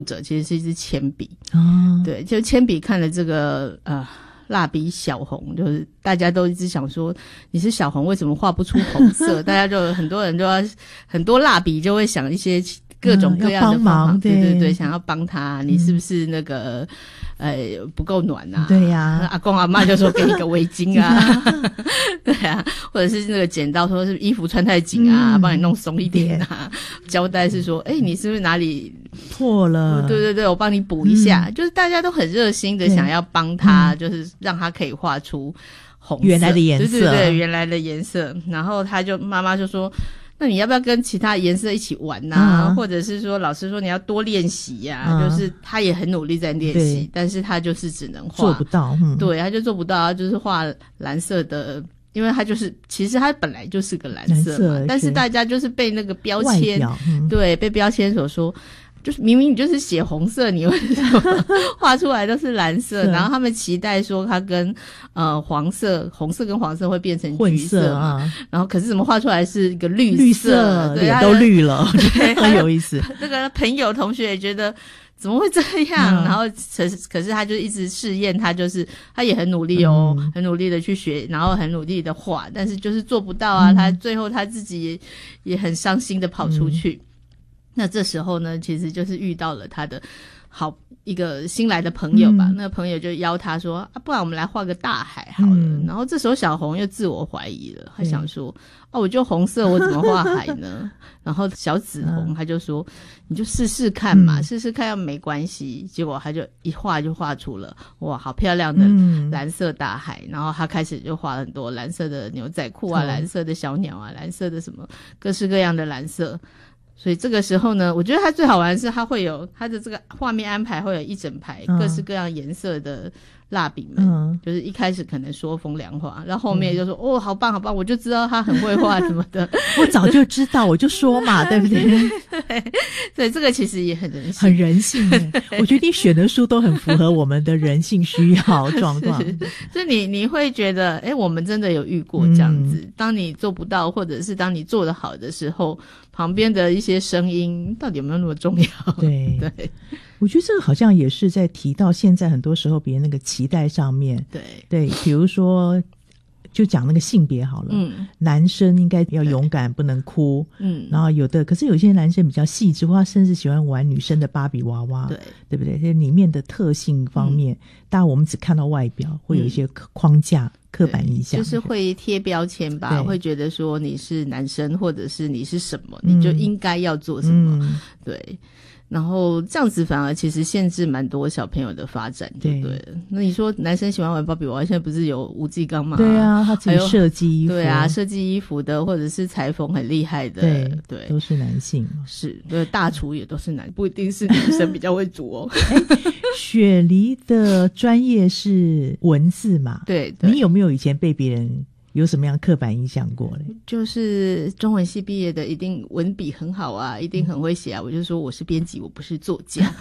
者其实是一支铅笔哦， 对，就铅笔看了这个蜡笔小红，就是大家都一直想说你是小红为什么画不出红色大家就很多人就要很多蜡笔就会想一些各种各样的方法，对对对，想要帮他，你是不是那个不够暖啊？ 对呀， 阿公阿嬷就说给你个围巾啊，对啊，或者是那个剪刀说是衣服穿太紧啊，帮你弄松一点啊。胶带是说，你是不是哪里破了？ 对对对，我帮你补一下。就是大家都很热心的想要帮他，就是让他可以画出红色原来的颜色， 对对对，原来的颜色。然后妈妈就说，那你要不要跟其他颜色一起玩啊？或者是说老师说你要多练习呀，就是他也很努力在练习，但是他就是只能画做不到， 对，他就做不到，他就是画蓝色的，因为他就是其实他本来就是个蓝色嘛，但是大家就是被那个标签，对，被标签所说。就是明明你就是写红色，你为什么画出来都是蓝色？然后他们期待说它跟黄色、红色跟黄色会变成橘色嘛，然后可是怎么画出来是一个绿色， 脸都绿了，很有意思。 这个朋友同学也觉得怎么会这样？然后可是他就一直试验，他也很努力哦，很努力的去学，然后很努力的画，但是就是做不到啊。他最后他自己也很伤心的跑出去。那这时候呢，其实就是遇到了他的一个新来的朋友吧，那个朋友就邀他说不然我们来画个大海好了。然后这时候小红又自我怀疑了，他想说我就红色我怎么画海呢？然后小紫红他就说你就试试看嘛，试试看要没关系。结果他就一画就画出了哇好漂亮的蓝色大海，然后他开始就画了很多蓝色的牛仔裤啊，蓝色的小鸟啊，蓝色的什么各式各样的蓝色。所以这个时候呢，我觉得它最好玩的是它会有它的这个画面安排会有一整排各式各样颜色的蜡笔们，就是一开始可能说风凉话，然后后面就说好棒好棒，我就知道他很会画什么的我早就知道我就说嘛对不对？ 对，这个其实也很人性， 很人性我觉得你选的书都很符合我们的人性需要状况就你会觉得我们真的有遇过这样子，当你做不到或者是当你做得好的时候，旁边的一些声音到底有没有那么重要？对对， 我觉得这个好像也是在提到现在很多时候别人那个期待上面，对，比如说就讲那个性别好了，男生应该要勇敢不能哭，然后可是有些男生比较细致，或他甚至喜欢玩女生的芭比娃娃，对不对？这里面的特性方面，当然我们只看到外表，会有一些框架刻板印象， 就是会贴标签吧，会觉得说你是男生或者是你是什么，你就应该要做什么，对。然后这样子反而其实限制蛮多小朋友的发展，对不对？那你说男生喜欢玩芭比娃娃，现在不是有吴继刚吗？ 对啊，他自己设计衣服， 对啊，设计衣服的或者是裁缝很厉害的，对， 都是男性， 是对，大厨也都是男，不一定是女生比较会煮哦。 雪梨的专业是文字嘛？对，你有没有以前被别人有什么样刻板印象过嘞？ 就是中文系毕业的一定文笔很好啊，一定很会写啊，我就说我是编辑，我不是作家。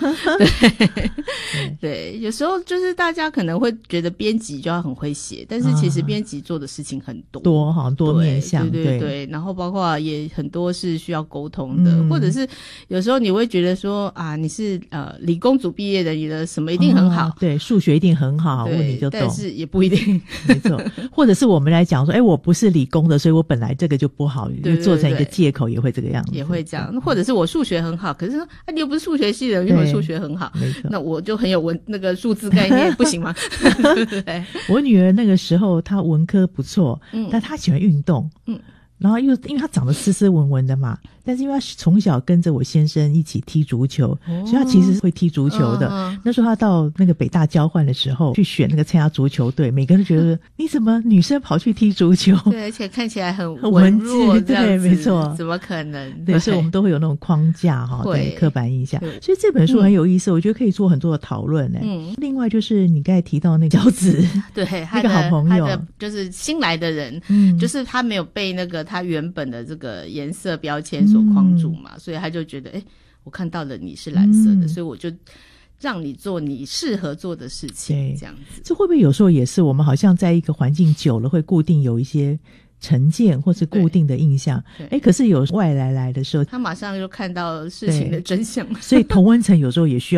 对，有时候就是大家可能会觉得编辑就要很会写，但是其实编辑做的事情很多，好多面向，对，然后包括也很多是需要沟通的，或者是有时候你会觉得说你是理工组毕业的，你的什么一定很好，对， 数学一定很好，问你就懂， 但是也不一定， 没错，或者是我们来讲说我不是理工的，所以我本来这个就不好，就做成一个借口，也会这个样子，也会这样。 或者是我数学很好，可是说你又不是数学系的，因为我数学很好，那我就很有那个数字概念，不行吗？对， 我女儿那个时候她文科不错，但她喜欢运动，然后因为她长得斯斯文文的嘛，但是因为她从小跟着我先生一起踢足球，所以她其实是会踢足球的。那时候她到那个北大交换的时候，去选那个参加足球队，每个人都觉得你怎么女生跑去踢足球？ 对，而且看起来很文弱，对，没错，怎么可能？ 对，所以我们都会有那种框架对，刻板印象。所以这本书很有意思，我觉得可以做很多的讨论另外就是你刚才提到那个饺子，对，那个好朋友， 就是新来的人，就是他没有被那个他原本的这个颜色标签所框住嘛，所以他就觉得我看到了你是蓝色的，所以我就让你做你适合做的事情，这样子。 这会不会有时候也是我们好像在一个环境久了会固定有一些成见或是固定的印象，可是有外来的时候， 他马上就看到事情的真相， 所以同温层有时候也需要